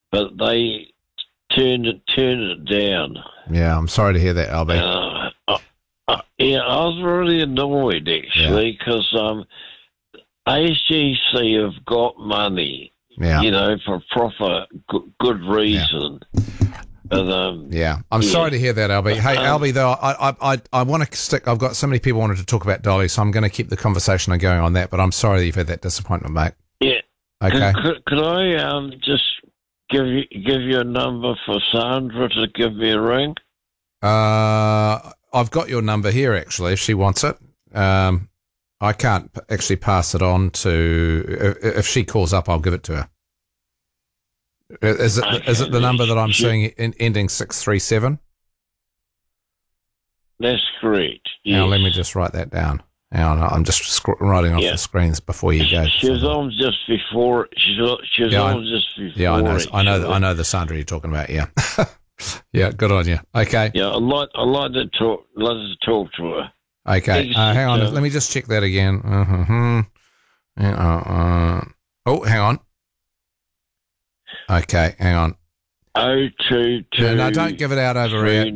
but they turned it down. Yeah, I'm sorry to hear that, Albie. Yeah, I was really annoyed actually because ACC have got money, for proper good reason. But, I'm sorry to hear that, Albie. Hey, Albie, though, I want to stick. I've got so many people wanted to talk about Dolly, so I'm going to keep the conversation going on that. But I'm sorry that you've had that disappointment, mate. Yeah. Okay. Could I just give you a number for Sandra to give me a ring? I've got your number here, actually, if she wants it. I can't actually pass it on to... If she calls up, I'll give it to her. Is it the number that I'm seeing ending 637? That's correct. Yes. Now, let me just write that down. Now, I'm just writing off the screens before you go. She was on just before. She was on just before. Yeah, I know the Sandra you're talking about. Yeah, yeah. Good on you. Okay. Yeah, I'd like to talk to her. Okay. Hang on. Let me just check that again. Oh, hang on. Okay, hang on. 022. No, don't give it out over air.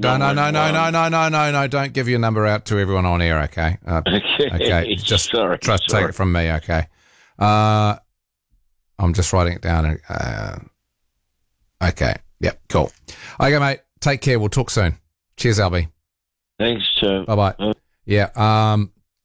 No, don't give your number out to everyone on air, okay? Okay, just take it from me, okay? I'm just writing it down. Okay, yep, cool. Okay, mate, take care. We'll talk soon. Cheers, Albie. Thanks, Tim. Bye-bye. Yeah,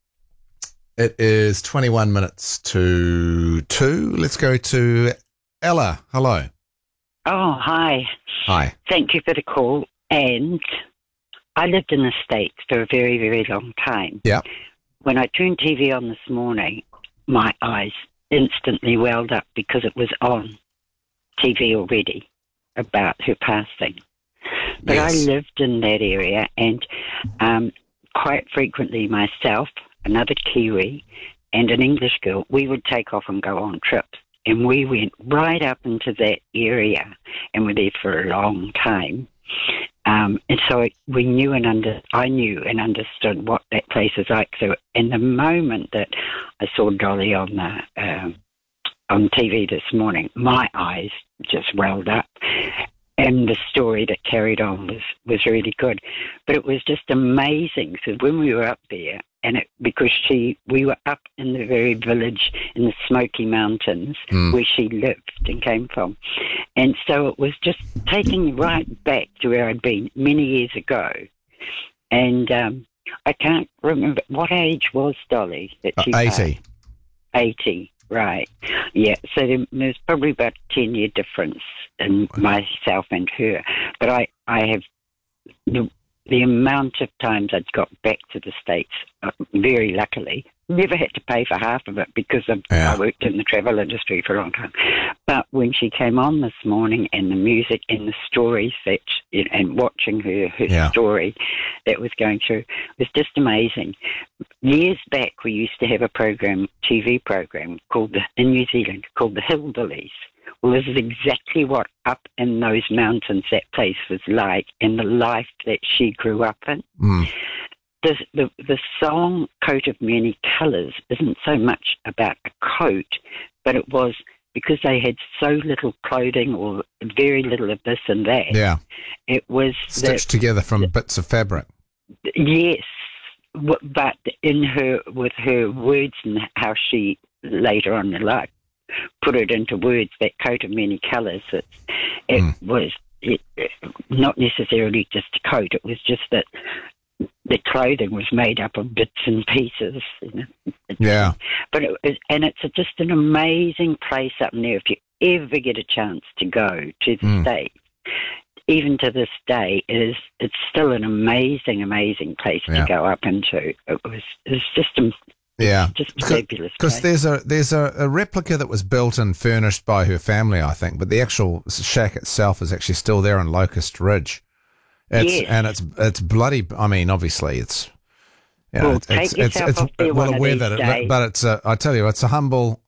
it is 21 minutes to 2. Let's go to Ella. Hello. Oh, hi. Hi. Thank you for the call. And I lived in the States for a very, very long time. Yeah. When I turned TV on this morning, my eyes instantly welled up because it was on TV already about her passing. But yes. I lived in that area, and quite frequently myself, another Kiwi, and an English girl, we would take off and go on trips. And we went right up into that area and were there for a long time. And so we knew I knew and understood what that place is like. So in the moment that I saw Dolly on TV this morning, my eyes just welled up. And the story that carried on was really good. But it was just amazing. So when we were up there, because we were up in the very village in the Smoky Mountains where she lived and came from. And so it was just taking right back to where I'd been many years ago. And I can't remember, what age was Dolly that she 80. 80, right. Yeah, so there's probably about a 10-year difference in myself and her. But I have... The amount of times I'd got back to the States, very luckily, never had to pay for half of it because I worked in the travel industry for a long time. But when she came on this morning, and the music and the stories and watching her story that was going through was just amazing. Years back, we used to have a TV program in New Zealand called The Hillbillies. Well, this is exactly what up in those mountains that place was like, and the life that she grew up in. The song Coat of Many Colours isn't so much about a coat, but it was because they had so little clothing or very little of this and that. Yeah. It was stitched together from bits of fabric. Yes, but with her words and how she later on in life put it into words, that coat of many colours. It was not necessarily just a coat. It was just that the clothing was made up of bits and pieces. Yeah. But it's just an amazing place up there. If you ever get a chance to go to the States, even to this day, it's still an amazing, amazing place to go up into. It's just just fabulous. Because there's a replica that was built and furnished by her family, I think, but the actual shack itself is actually still there in Locust Ridge. And it's bloody. I mean, obviously, it's well aware that but it's I tell you, it's a humble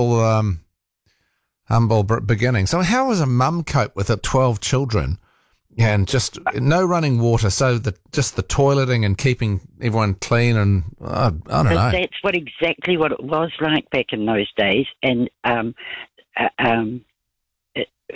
beginning. So how does a mum cope with 12 children? And just no running water, so just the toileting and keeping everyone clean, and I don't know. That's exactly what it was like back in those days. And